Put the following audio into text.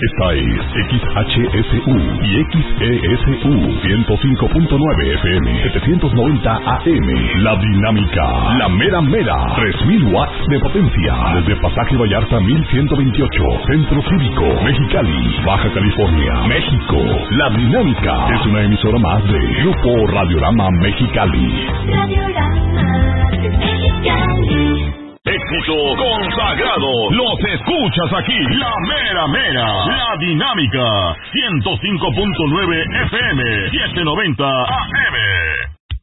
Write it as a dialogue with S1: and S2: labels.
S1: Esta es XHSU y XESU 105.9 FM, 790 AM. La Dinámica, la mera mera, 3000 watts de potencia. Desde Pasaje Vallarta 1128, Centro Cívico, Mexicali, Baja California, México. La Dinámica es una emisora más de Grupo Radiorama Mexicali.
S2: Radiorama Mexicali.
S3: Éxito consagrado. Los escuchas aquí. La mera mera. La Dinámica. 105.9 FM. 790 AM.